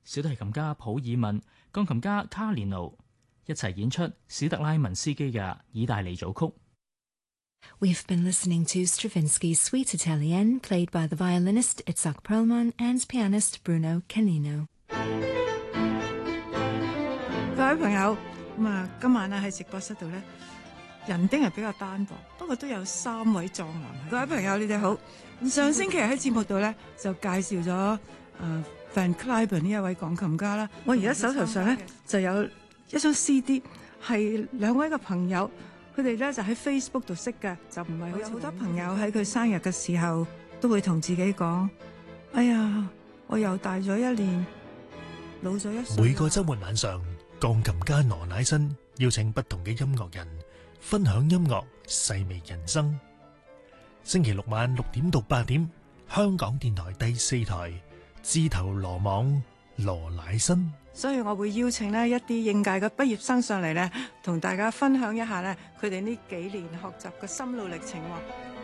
小提琴家普爾文、鋼琴家卡連奴一齊演出史特拉文斯基嘅意大利組曲。 We've been listening to Stravinsky's Suite Italienne, played by the violinist Itzhak Perlman and pianist Bruno Canino。 各位朋友，今晚喺直播室度咧，人丁係比較單薄，不過都有3位壯男。各位朋友，你哋好。上星期喺節目度咧就介紹咗Van Cliburn 呢一位鋼琴家啦。我而家手頭上咧就有一張 CD， 係2位嘅朋友，佢哋咧就喺 Facebook 度識嘅，就唔係好多朋友喺佢生日嘅時候都會同自己講：哎呀，我又大咗1年，老咗1歲。 每個週末晚上，鋼琴家羅乃新邀請不同嘅音樂人分享音樂，細味人生。星期六晚6點到8點，香港電台第4台，自投羅網羅乃新。 所以我會邀請呢一啲應屆嘅畢業生上嚟呢，同大家分享一下呢佢哋呢幾年學習嘅心路歷程喎。